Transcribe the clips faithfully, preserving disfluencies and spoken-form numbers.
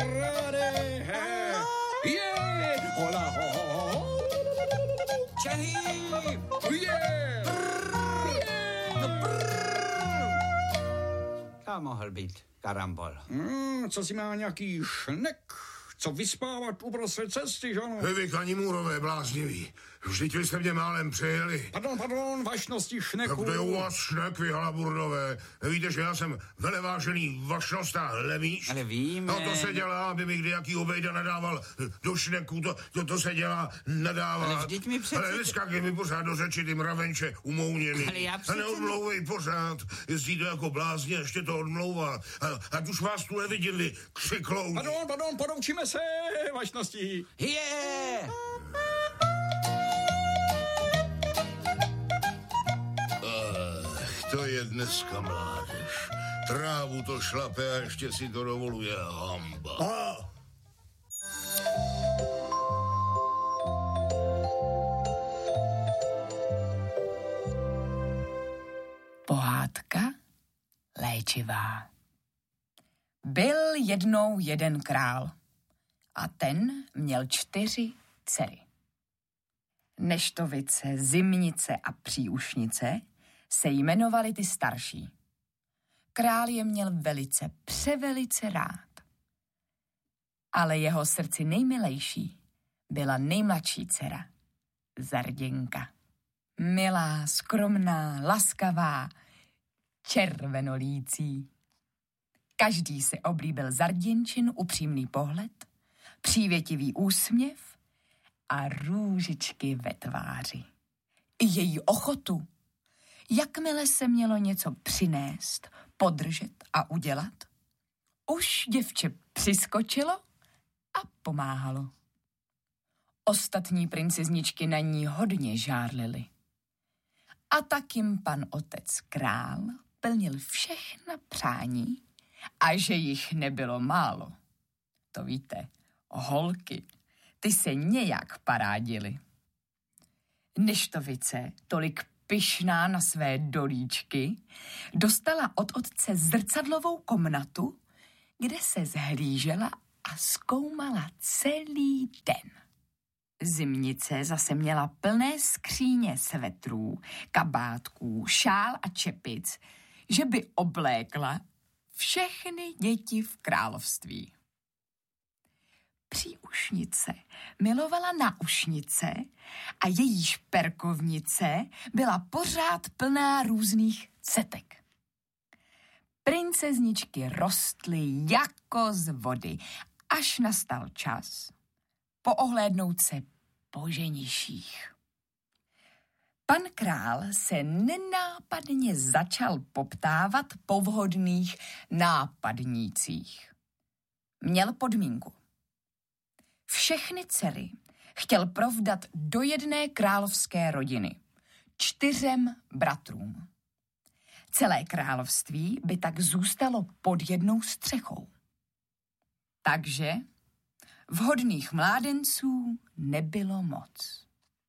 parády, he. Je, hola, ho, ho, ho. Čehy, je, To mohl být karambol. Hmm, co si má nějaký šnek? Co vyspávat uprostřed cesty, že ano? Vy, kanimůrové, bláznivý. Vždyť vy jste mě málem přejeli. Pardon, pardon, vašnosti šneku. Tak to je u vás šnek, vy halaburdové. Nevíte, že já jsem velevážený vašnost a lemíš? Ale víme. No to se dělá, aby mi kdy jaký obejda nadával do šneku, to, to, to se dělá, nadává. Ale vždyť mi přece... Ale neskákej mi pořád do řeči, ty mravenče umouněný. Ale já přece... A neodmlouvej pořád, jezdíte jako blázni a ještě to odmlouvá. A, ať už vás tu nevidím, vy křiklouni. Pardon, pardon, poroučíme se, vašnosti. Je! To je dneska mládež. Trávu to šlape a ještě si to dovoluje hamba. A! Pohádka léčivá. Byl jednou jeden král a ten měl čtyři dcery. Neštovice, Zimnice a Příušnice se jmenovaly ty starší. Král je měl velice, převelice rád. Ale jeho srdci nejmilejší byla nejmladší dcera, Zarděnka. Milá, skromná, laskavá, červenolící. Každý si oblíbil Zarděnčin upřímný pohled, přívětivý úsměv a růžičky ve tváři. I její ochotu. Jakmile se mělo něco přinést, podržet a udělat, už děvče přiskočilo a pomáhalo. Ostatní princezničky na ní hodně žárlily. A tak jim pan otec král plnil všechna přání a že jich nebylo málo. To víte, holky, ty se nějak parádily. Neštovice, tolik pyšná na své dolíčky, dostala od otce zrcadlovou komnatu, kde se zhlížela a zkoumala celý den. Zimnice zase měla plné skříně svetrů, kabátků, šál a čepic, že by oblékla všechny děti v království. Příušnice milovala náušnice a její šperkovnice byla pořád plná různých cetek. Princezničky rostly jako z vody, až nastal čas poohlédnout se po ženiších. Pan král se nenápadně začal poptávat po vhodných nápadnících. Měl podmínku. Všechny dcery chtěl provdat do jedné královské rodiny, čtyřem bratrům. Celé království by tak zůstalo pod jednou střechou. Takže vhodných mládenců nebylo moc.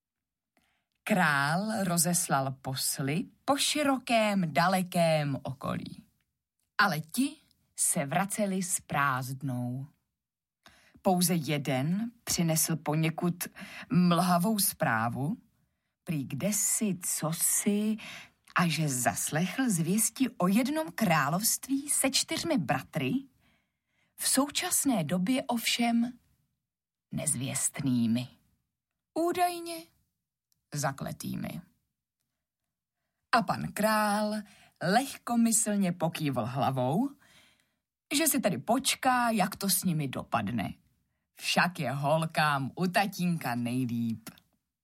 Král rozeslal posly po širokém, dalekém okolí. Ale ti se vraceli s prázdnou. Pouze jeden přinesl poněkud mlhavou zprávu, prý kdesi cosi, a že zaslechl zvěsti o jednom království se čtyřmi bratry, v současné době ovšem nezvěstnými. Údajně zakletými. A pan král lehkomyslně pokývl hlavou, že si tedy počká, jak to s nimi dopadne. Však je holkám u tatínka nejlíp.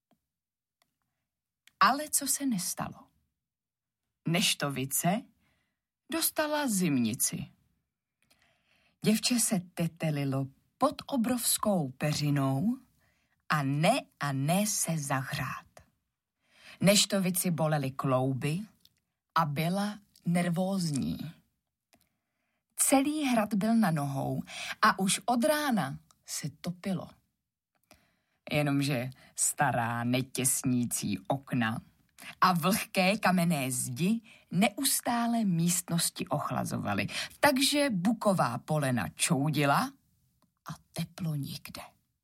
Ale co se nestalo? Neštovice dostala Zimnici. Děvče se tetelilo pod obrovskou peřinou a ne a ne se zahřát. Neštovici bolely klouby a byla nervózní. Celý hrad byl na nohou a už od rána se topilo. Jenomže stará netěsnící okna a vlhké kamenné zdi neustále místnosti ochlazovaly, takže buková polena čoudila a teplo nikde.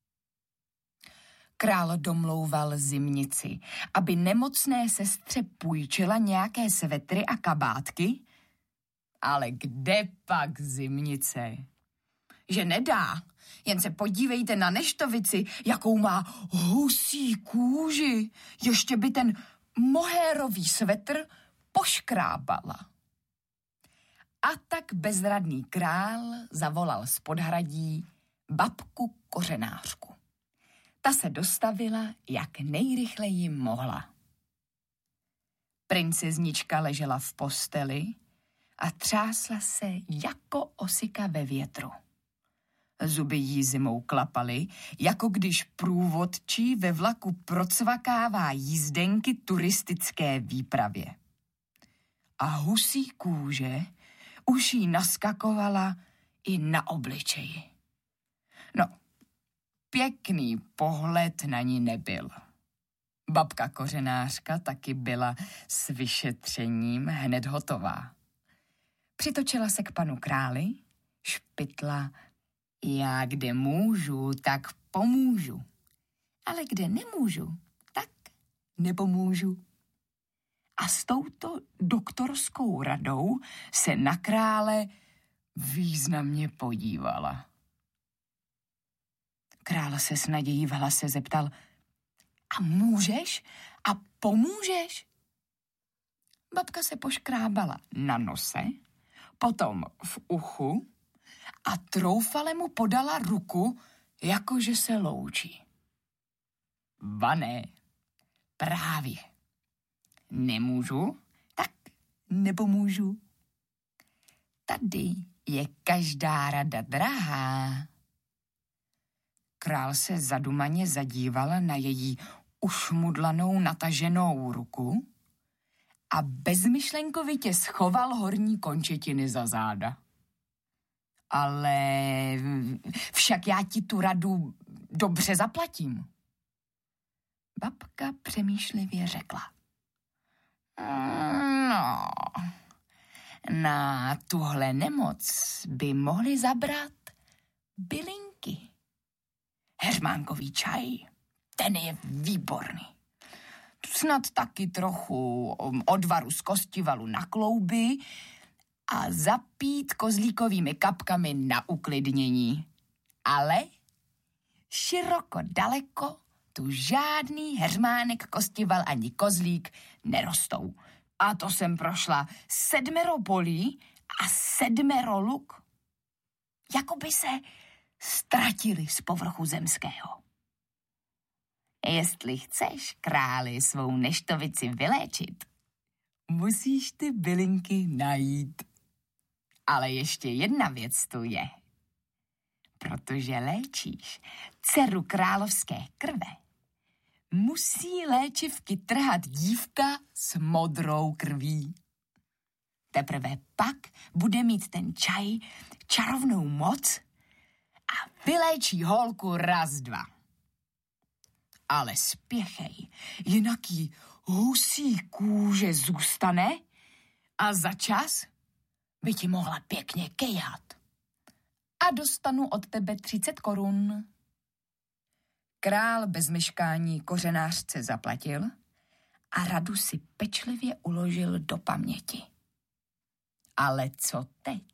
Král domlouval zimnici, aby nemocné sestře půjčila nějaké svetry a kabátky, ale kde pak zimnice? Že nedá, jen se podívejte na neštovici, jakou má husí kůži. Ještě by ten mohérový svetr poškrábala. A tak bezradný král zavolal z podhradí babku kořenářku. Ta se dostavila, jak nejrychleji mohla. Princeznička ležela v posteli a třásla se jako osika ve větru. Zuby jí zimou klapaly, jako když průvodčí ve vlaku procvakává jízdenky turistické výpravě. A husí kůže už jí naskakovala i na obličeji. No, pěkný pohled na ní nebyl. Babka kořenářka taky byla s vyšetřením hned hotová. Přitočila se k panu králi, špitla: já kde můžu, tak pomůžu. Ale kde nemůžu, tak nepomůžu. A s touto doktorskou radou se na krále významně podívala. Král se s nadějí v hlase zeptal: a můžeš? A pomůžeš? Babka se poškrábala na nose, potom v uchu a troufale mu podala ruku, jakože se loučí. Vané, právě. Nemůžu, tak nepomůžu. Tady je každá rada drahá. Král se zadumaně zadíval na její ušmudlanou nataženou ruku a bezmyšlenkovitě schoval horní končetiny za záda. Ale však já ti tu radu dobře zaplatím. Babka přemýšlivě řekla: no, na tuhle nemoc by mohli zabrat bylinky. Heřmánkový čaj, ten je výborný. Snad taky trochu odvaru z kostivalu na klouby a zapít kozlíkovými kapkami na uklidnění. Ale široko daleko tu žádný heřmánek, kostival ani kozlík nerostou. A to jsem prošla sedmero polí a sedmero luk. Jakoby se ztratili z povrchu zemského. Jestli chceš, králi, svou neštovici vyléčit, musíš ty bylinky najít. Ale ještě jedna věc tu je. Protože léčíš dceru královské krve, musí léčivky trhat dívka s modrou krví. Teprve pak bude mít ten čaj čarovnou moc a vyléčí holku raz, dva. Ale spěchej, jinak jí husí kůže zůstane a za čas by ti mohla pěkně kejhat. A dostanu od tebe třicet korun. Král bez myškání kořenářce zaplatil a radu si pečlivě uložil do paměti. Ale co teď?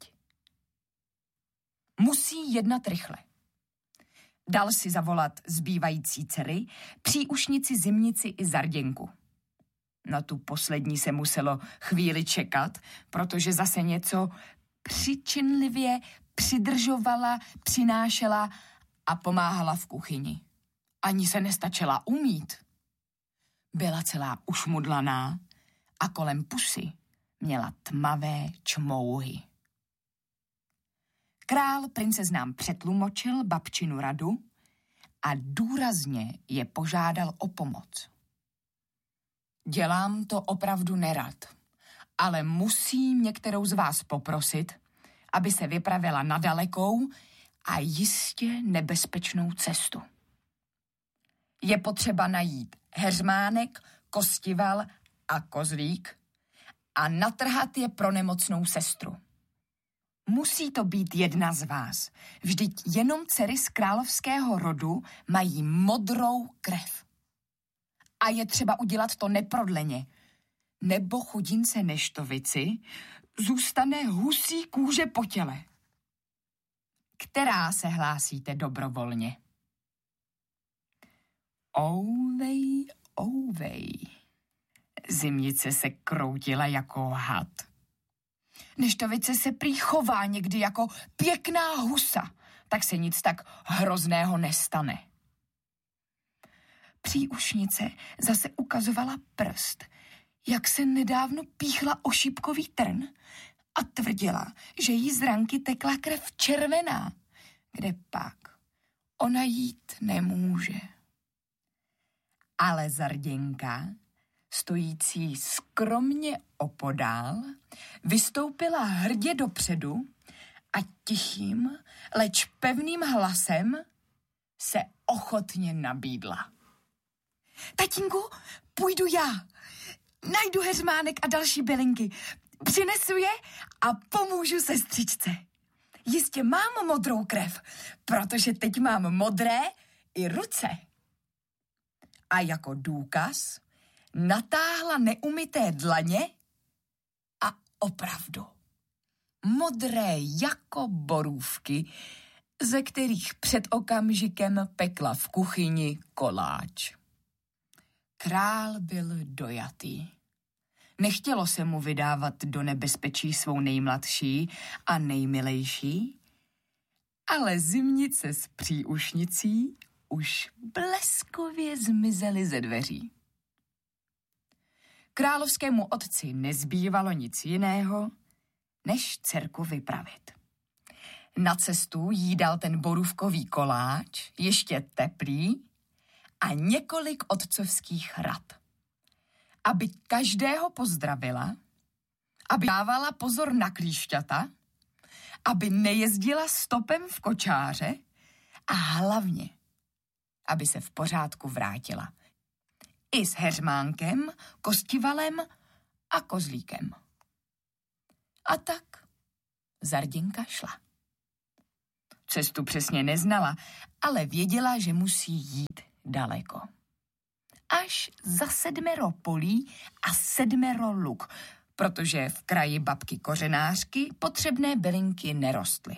Musí jednat rychle. Dal si zavolat zbývající dcery, příušnici, zimnici i zarděnku. Na tu poslední se muselo chvíli čekat, protože zase něco přičinlivě přidržovala, přinášela a pomáhala v kuchyni. Ani se nestačila umýt. Byla celá ušmudlaná a kolem pusy měla tmavé čmouhy. Král princeznám přetlumočil babčinu radu a důrazně je požádal o pomoc. Dělám to opravdu nerad, ale musím některou z vás poprosit, aby se vypravila na dalekou a jistě nebezpečnou cestu. Je potřeba najít heřmánek, kostival a kozlík a natrhat je pro nemocnou sestru. Musí to být jedna z vás. Vždyť jenom dcery z královského rodu mají modrou krev. A je třeba udělat to neprodleně. Nebo chudince Neštovici zůstane husí kůže po těle. Která se hlásíte dobrovolně? Ouvej, ouvej. Zimnice se kroutila jako had. Neštovice se prý chová někdy jako pěkná husa, tak se nic tak hrozného nestane. Příušnice zase ukazovala prst, jak se nedávno píchla o šípkový trn a tvrdila, že jí z ranky tekla krev červená, kde pak ona jít nemůže. Ale Zarděnka, stojící skromně opodál, vystoupila hrdě dopředu a tichým, leč pevným hlasem se ochotně nabídla. Tatínku, půjdu já. Najdu heřmánek a další bylinky. Přinesu je a pomůžu sestřičce. Jistě mám modrou krev, protože teď mám modré i ruce. A jako důkaz natáhla neumyté dlaně a opravdu modré jako borůvky, ze kterých před okamžikem pekla v kuchyni koláč. Král byl dojatý. Nechtělo se mu vydávat do nebezpečí svou nejmladší a nejmilejší, ale zimnice s příušnicí už bleskově zmizely ze dveří. Královskému otci nezbývalo nic jiného, než dcerku vypravit. Na cestu jí dal ten borůvkový koláč, ještě teplý, a několik otcovských rad. Aby každého pozdravila, aby dávala pozor na klíšťata, aby nejezdila stopem v kočáře a hlavně, aby se v pořádku vrátila. I s heřmánkem, kostivalem a kozlíkem. A tak Zarděnka šla. Cestu přesně neznala, ale věděla, že musí jít daleko. Až za sedmero polí a sedmero luk, protože v kraji babky kořenářky potřebné bylinky nerostly.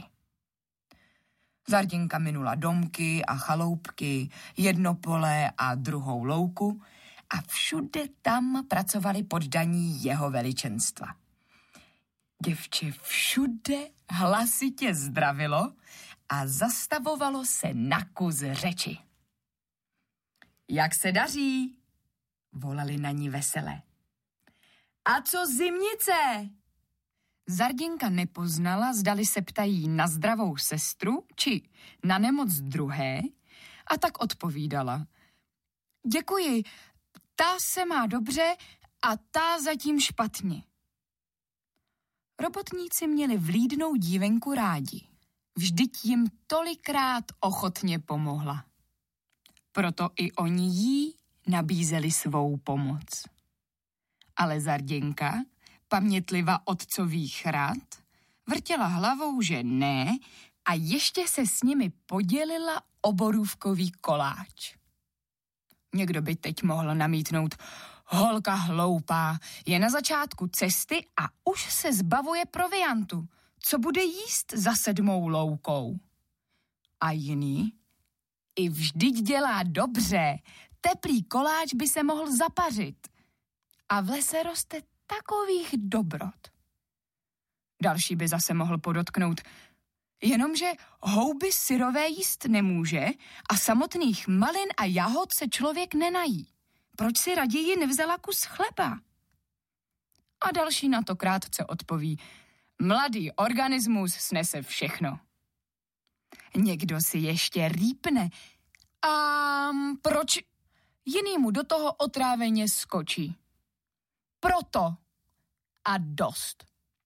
Zarděnka minula domky a chaloupky, jedno pole a druhou louku a všude tam pracovali poddaní jeho veličenstva. Děvče všude hlasitě zdravilo a zastavovalo se na kus řeči. Jak se daří? Volali na ní veselé. A co zimnice? Zarděnka nepoznala, zdali se ptají na zdravou sestru, či na nemoc druhé, a tak odpovídala. Děkuji, ta se má dobře a ta zatím špatně. Robotníci měli vlídnou dívenku rádi. Vždyť jim tolikrát ochotně pomohla. Proto i oni jí nabízeli svou pomoc. Ale Zarděnka, pamětliva otcových rad, vrtěla hlavou, že ne, a ještě se s nimi podělila o borůvkový koláč. Někdo by teď mohl namítnout, holka hloupá, je na začátku cesty a už se zbavuje proviantu. Co bude jíst za sedmou loukou? A jiný, i vždyť dělá dobře, teplý koláč by se mohl zapařit. A v lese roste takových dobrot. Další by zase mohl podotknout, jenomže houby syrové jíst nemůže a samotných malin a jahod se člověk nenají. Proč si raději nevzala kus chleba? A další na to krátce odpoví, mladý organismus snese všechno. Někdo si ještě rýpne a proč jiný mu do toho otráveně skočí. Proto a dost.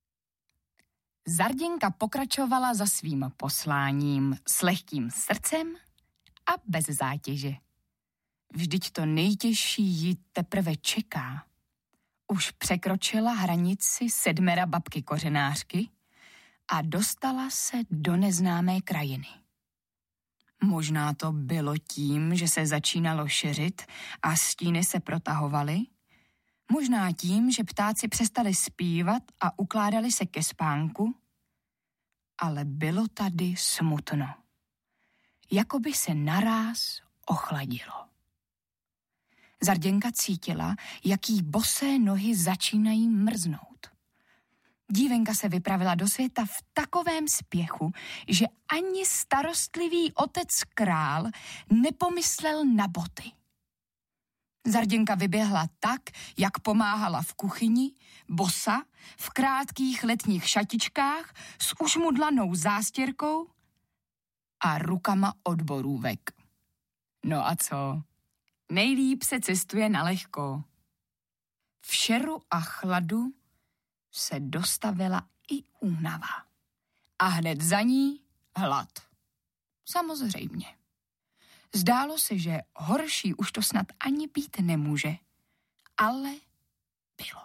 Zarděnka pokračovala za svým posláním s lehkým srdcem a bez zátěže. Vždyť to nejtěžší jí teprve čeká. Už překročila hranici sedmera babky kořenářky a dostala se do neznámé krajiny. Možná to bylo tím, že se začínalo šeřit a stíny se protahovaly, možná tím, že ptáci přestali zpívat a ukládali se ke spánku, ale bylo tady smutno. Jakoby se naráz ochladilo. Zarděnka cítila, jak jí bosé nohy začínají mrznout. Dívenka se vypravila do světa v takovém spěchu, že ani starostlivý otec král nepomyslel na boty. Zarděnka vyběhla tak, jak pomáhala v kuchyni, bosa, v krátkých letních šatičkách, s ušmudlanou zástěrkou a rukama od borůvek. No a co? Nejlíp se cestuje na lehko. V šeru a chladu se dostavila i únava. A hned za ní hlad. Samozřejmě. Zdálo se, že horší už to snad ani být nemůže. Ale bylo.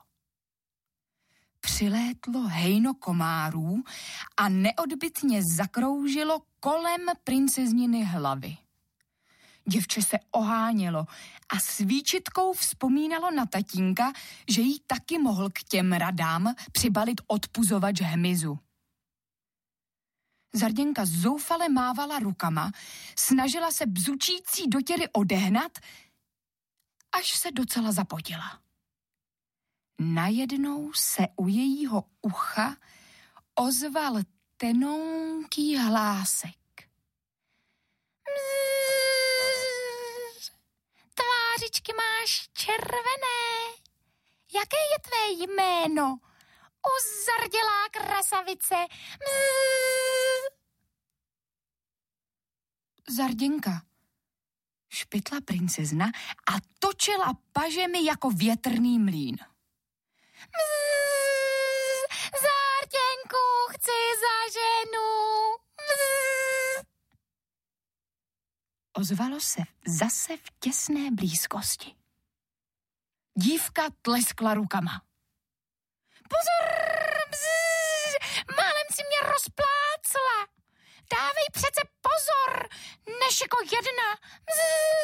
Přilétlo hejno komárů a neodbytně zakroužilo kolem princezniny hlavy. Děvče se ohánělo a s výčitkou vzpomínalo na tatínka, že jí taky mohl k těm radám přibalit odpuzovač hmyzu. Zarděnka zoufale mávala rukama, snažila se bzučící dotěry odehnat, až se docela zapotila. Najednou se u jejího ucha ozval tenonký hlásek. Tvářičky máš červené. Jaké je tvé jméno? Uzardělá krasavice. Mzz. Zarděnka, špitla princezna a točila pažemi jako větrný mlýn. Mzz. Zarděnku, chci za ženu. Mzz. Ozvalo se zase v těsné blízkosti. Dívka tleskla rukama. Pozor, bzz, málem si mě rozplácla. Dávej přece pozor, než jako jedna. Bzz.